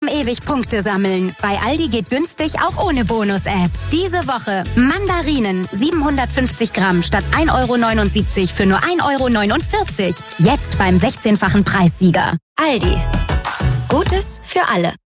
ewig Punkte sammeln. Bei Aldi geht günstig auch ohne Bonus-App. Diese Woche Mandarinen 750 Gramm statt 1,79 € für nur 1,49 €. Jetzt beim 16-fachen Preissieger. Aldi. Gutes für alle.